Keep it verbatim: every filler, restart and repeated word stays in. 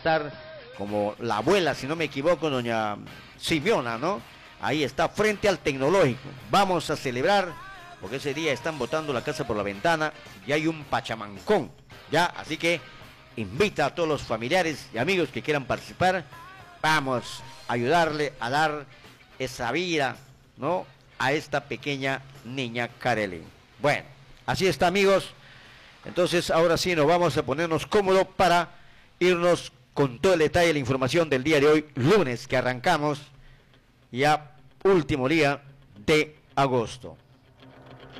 estar como la abuela, si no me equivoco, doña Simeona, ¿no? Ahí está, frente al Tecnológico. Vamos a celebrar, porque ese día están botando la casa por la ventana y hay un pachamancón, ¿ya? Así que invita a todos los familiares y amigos que quieran participar. Vamos a ayudarle a dar esa vida, ¿no?, a esta pequeña niña Kareli. Bueno, así está, amigos. Entonces, ahora sí nos vamos a ponernos cómodos para irnos con todo el detalle de la información del día de hoy, lunes, que arrancamos ya último día de agosto.